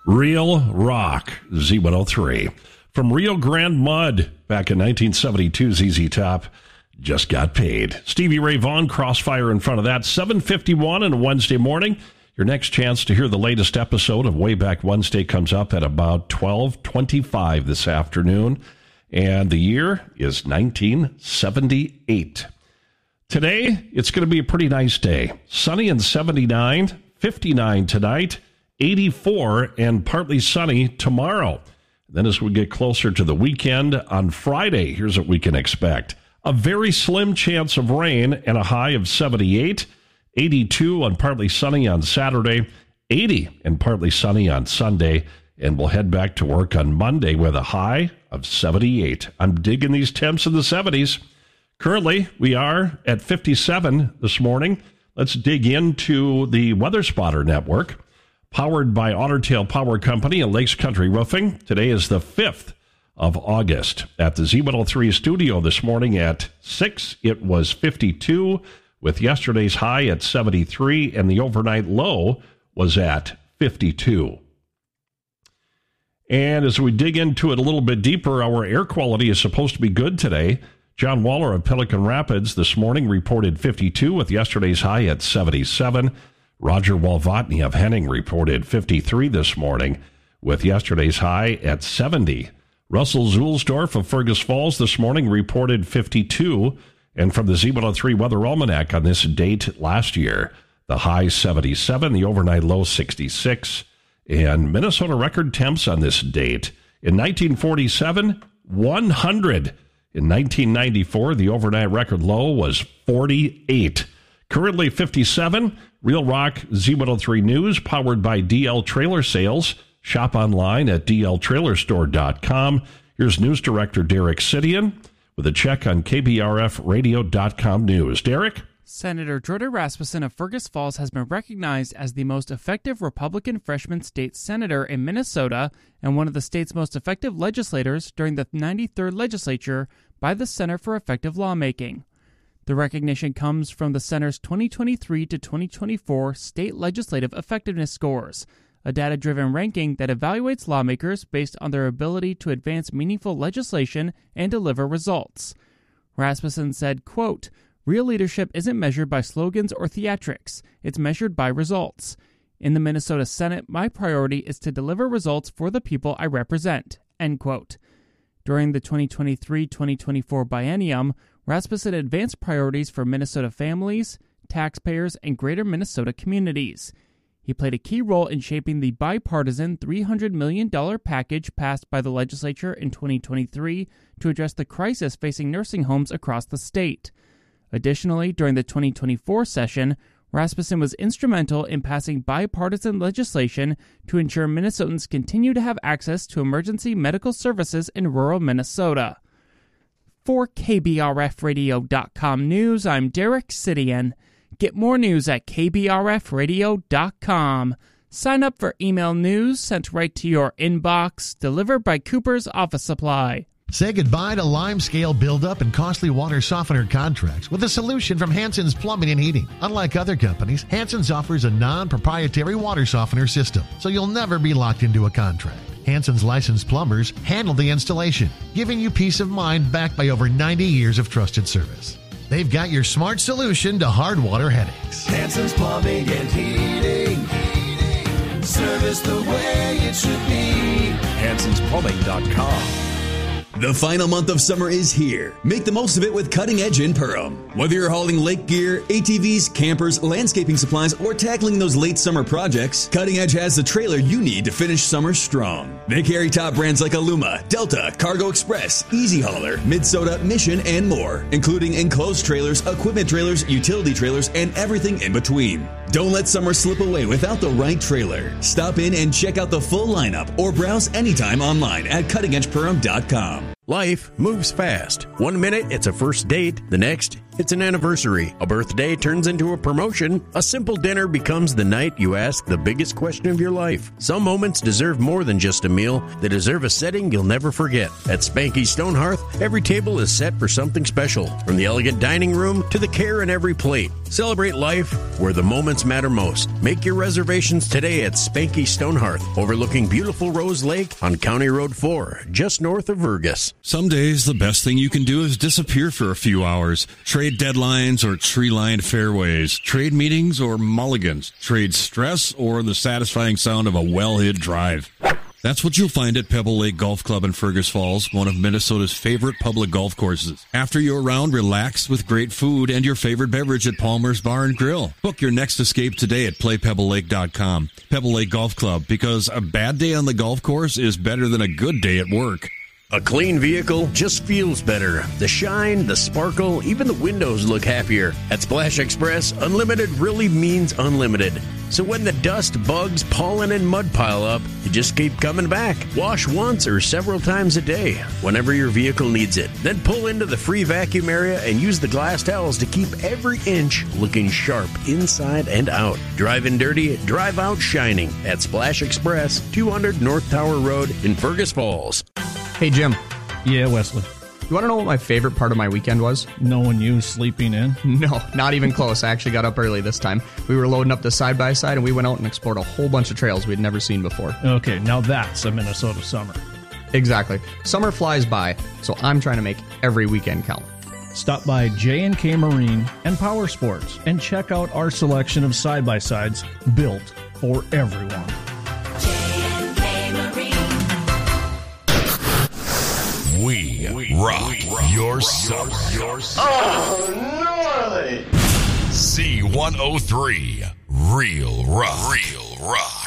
Real Rock, Z103. From Rio Grande Mud, back in 1972, ZZ Top just got paid. Stevie Ray Vaughan, Crossfire in front of that. 7:51 on a Wednesday morning. Your next chance to hear the latest episode of Way Back Wednesday comes up at about 12:25 this afternoon. And the year is 1978. Today, it's going to be a pretty nice day. Sunny and 79, 59 tonight, 84 and partly sunny tomorrow. Then as we get closer to the weekend on Friday, here's what we can expect. A very slim chance of rain and a high of 78, 82 and partly sunny on Saturday, 80 and partly sunny on Sunday, and we'll head back to work on Monday with a high of 78. I'm digging these temps in the 70s. Currently, we are at 57 this morning. Let's dig into the Weather Spotter Network, powered by Otter Tail Power Company and Lakes Country Roofing. Today is the 5th of August. At the Z103 studio this morning at 6, it was 52, with yesterday's high at 73, and the overnight low was at 52. And as we dig into it a little bit deeper, our air quality is supposed to be good today. John Waller of Pelican Rapids this morning reported 52 with yesterday's high at 77. Roger Walvotny of Henning reported 53 this morning with yesterday's high at 70. Russell Zulsdorf of Fergus Falls this morning reported 52. And from the Z103 Weather Almanac on this date last year, the high 77, the overnight low 66. And Minnesota record temps on this date. In 1947, 100. In 1994, the overnight record low was 48. Currently 57, Real Rock Z103 News, powered by DL Trailer Sales. Shop online at dltrailerstore.com. Here's News Director Derek Sidian with a check on KBRFradio.com news. Derek? Senator Jordan Rasmussen of Fergus Falls has been recognized as the most effective Republican freshman state senator in Minnesota and one of the state's most effective legislators during the 93rd legislature by the Center for Effective Lawmaking. The recognition comes from the Center's 2023 to 2024 state legislative effectiveness scores, a data-driven ranking that evaluates lawmakers based on their ability to advance meaningful legislation and deliver results. Rasmussen said, quote, "Real leadership isn't measured by slogans or theatrics. It's measured by results. In the Minnesota Senate, my priority is to deliver results for the people I represent." End quote. During the 2023-2024 biennium, Rasmussen advanced priorities for Minnesota families, taxpayers, and greater Minnesota communities. He played a key role in shaping the bipartisan $300 million package passed by the legislature in 2023 to address the crisis facing nursing homes across the state. Additionally, during the 2024 session, Rasmussen was instrumental in passing bipartisan legislation to ensure Minnesotans continue to have access to emergency medical services in rural Minnesota. For KBRFradio.com News, I'm Derek Sidian. Get more news at KBRFradio.com. Sign up for email news sent right to your inbox, delivered by Cooper's Office Supply. Say goodbye to limescale buildup and costly water softener contracts with a solution from Hanson's Plumbing and Heating. Unlike other companies, Hanson's offers a non-proprietary water softener system, so you'll never be locked into a contract. Hanson's licensed plumbers handle the installation, giving you peace of mind backed by over 90 years of trusted service. They've got your smart solution to hard water headaches. Hanson's Plumbing and Heating. Service the way it should be. Hanson'sPlumbing.com. The final month of summer is here. Make the most of it with Cutting Edge in Perham. Whether you're hauling lake gear, ATVs, campers, landscaping supplies, or tackling those late summer projects, Cutting Edge has the trailer you need to finish summer strong. They carry top brands like Aluma, Delta, Cargo Express, Easy Hauler, Minnesota, Mission, and more, including enclosed trailers, equipment trailers, utility trailers, and everything in between. Don't let summer slip away without the right trailer. Stop in and check out the full lineup or browse anytime online at cuttingedgeperham.com. Life moves fast. 1 minute, it's a first date. The next, it's an anniversary. A birthday turns into a promotion. A simple dinner becomes the night you ask the biggest question of your life. Some moments deserve more than just a meal. They deserve a setting you'll never forget. At Spanky Stone Hearth, every table is set for something special. From the elegant dining room to the care in every plate. Celebrate life where the moments matter most. Make your reservations today at Spanky Stone Hearth, overlooking beautiful Rose Lake on County Road 4, just north of Vergas. Some days, the best thing you can do is disappear for a few hours. Trade deadlines or tree-lined fairways. Trade meetings or mulligans. Trade stress or the satisfying sound of a well-hid drive. That's what you'll find at Pebble Lake Golf Club in Fergus Falls, one of Minnesota's favorite public golf courses. After your round, relax with great food and your favorite beverage at Palmer's Bar and Grill. Book your next escape today at playpebblelake.com. Pebble Lake Golf Club, because a bad day on the golf course is better than a good day at work. A clean vehicle just feels better. The shine, the sparkle, even the windows look happier. At Splash Express, unlimited really means unlimited. So when the dust, bugs, pollen, and mud pile up, you just keep coming back. Wash once or several times a day, whenever your vehicle needs it. Then pull into the free vacuum area and use the glass towels to keep every inch looking sharp inside and out. Drive in dirty, drive out shining. At Splash Express, 200 North Tower Road in Fergus Falls. Hey, Jim. Yeah, Wesley. You want to know what my favorite part of my weekend was? Knowing you sleeping in? No, not even close. I actually got up early this time. We were loading up the side-by-side, and we went out and explored a whole bunch of trails we'd never seen before. Okay, now that's a Minnesota summer. Exactly. Summer flies by, so I'm trying to make every weekend count. Stop by J&K Marine and Power Sports and check out our selection of side-by-sides built for everyone. We rock your summer. Oh, gnarly! C103, Real Rock.